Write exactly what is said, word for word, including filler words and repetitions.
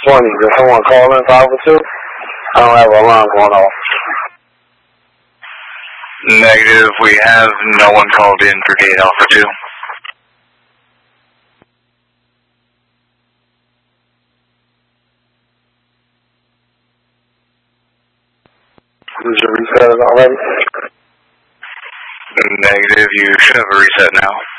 twenty. Did someone call in for Alpha two? I don't have an alarm going off. Negative. We have no one called in for gate Alpha two. Did you reset it already? Negative. You should have a reset now.